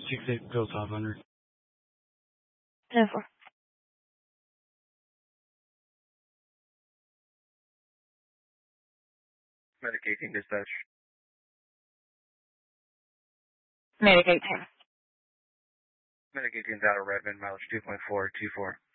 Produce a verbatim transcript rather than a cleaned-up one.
six eight Bill five hundred. ten four. Medicating dispatch. Medicating. Medicating's out of Redmond, mileage two point four two four.